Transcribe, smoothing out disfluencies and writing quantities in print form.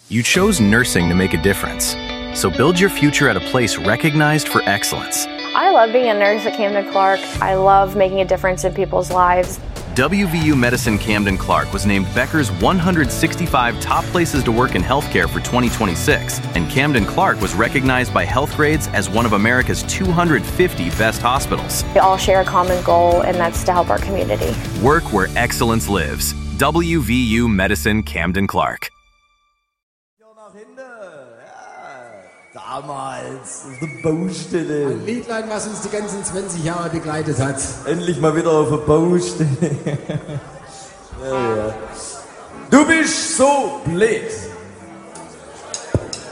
You chose nursing to make a difference. So build your future at a place recognized for excellence. I love being a nurse at Camden Clark. I love making a difference in people's lives. WVU Medicine Camden Clark was named Becker's 165 top places to work in healthcare for 2026, and Camden Clark was recognized by Healthgrades as one of America's 250 best hospitals. We all share a common goal, and that's to help our community. Work where excellence lives. WVU Medicine Camden Clark. Damals, auf der Baustelle. Ein Liedlein, was uns die ganzen 20 Jahre begleitet hat. Endlich mal wieder auf der Baustelle. Ja. Du bist so blöd.